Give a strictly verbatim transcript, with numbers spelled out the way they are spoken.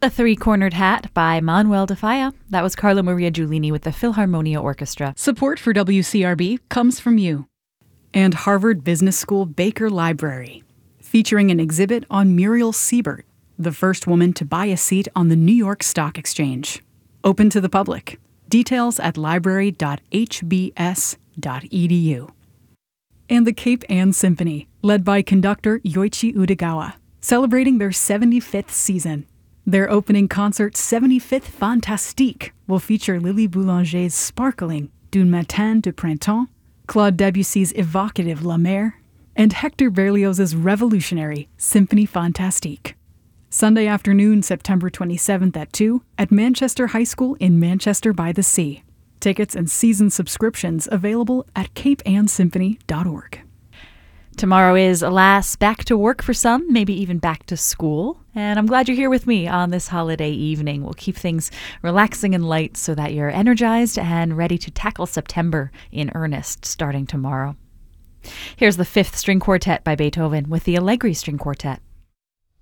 The Three-Cornered Hat by Manuel de Falla. That was Carlo Maria Giulini with the Philharmonia Orchestra. Support for W C R B comes from you. And Harvard Business School Baker Library, featuring an exhibit on Muriel Siebert, the first woman to buy a seat on the New York Stock Exchange. Open to the public. Details at library dot h b s dot e d u. And the Cape Ann Symphony, led by conductor Yoichi Udegawa, celebrating their seventy-fifth season. Their opening concert, seventy-fifth Fantastique, will feature Lily Boulanger's sparkling D'un Matin de Printemps, Claude Debussy's evocative La Mer, and Hector Berlioz's revolutionary Symphonie Fantastique. Sunday afternoon, September twenty-seventh at two, at Manchester High School in Manchester by the Sea. Tickets and season subscriptions available at cape ann symphony dot org. Tomorrow is, alas, back to work for some, maybe even back to school. And I'm glad you're here with me on this holiday evening. We'll keep things relaxing and light so that you're energized and ready to tackle September in earnest starting tomorrow. Here's the Fifth String Quartet by Beethoven with the Allegri String Quartet.